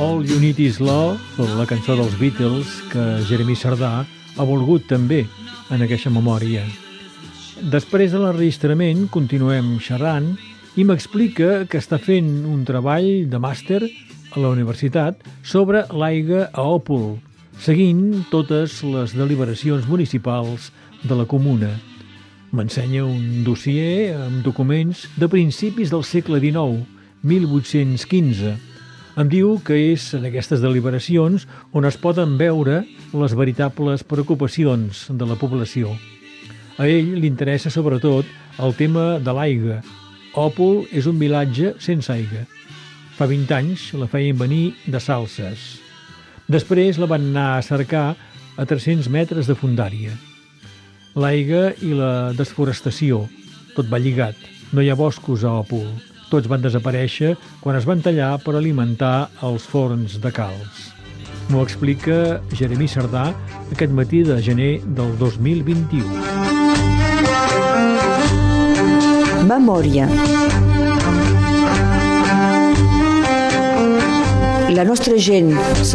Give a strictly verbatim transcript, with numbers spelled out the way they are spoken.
All You Need Is Love, la cançó dels Beatles que Jeremy Sardà ha volgut també en aquesta memòria. Després de l'enregistrament continuem xerrant i m'explica que està fent un treball de màster a la universitat sobre l'aigua a Òpol, seguint totes les deliberacions municipals de la comuna. M'ensenya un dossier amb documents de principis del segle dinou, mil vuit-cents quinze. Em diu que és en aquestes deliberacions on es poden veure les veritables preocupacions de la població. A ell li interessa sobretot el tema de l'aigua. Òpol és un vilatge sense aigua. Fa vint anys la feien venir de Salses. Després la van anar a cercar a tres-cents metres de fondària. L'aigua i la desforestació, tot va lligat. No hi ha boscos a Òpol. Tots van desaparèixer quan es van tallar per alimentar els forns de calç. M'ho explica Jeremy Sardà aquest matí de gener del dos mil vint-i-u. Memòria. La nostra gent